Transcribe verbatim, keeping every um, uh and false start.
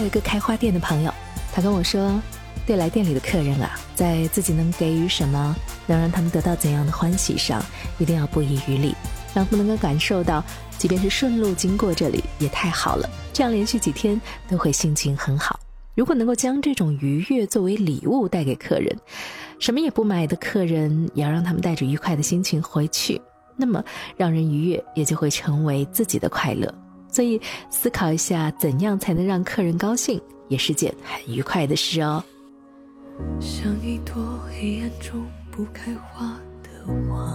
有一个开花店的朋友，他跟我说，对来店里的客人啊，在自己能给予什么，能让他们得到怎样的欢喜上，一定要不遗余力，让他们能够感受到即便是顺路经过这里也太好了，这样连续几天都会心情很好。如果能够将这种愉悦作为礼物带给客人，什么也不买的客人也要让他们带着愉快的心情回去，那么让人愉悦也就会成为自己的快乐。所以思考一下，怎样才能让客人高兴，也是件很愉快的事哦。 像一朵黑暗中不开花的花，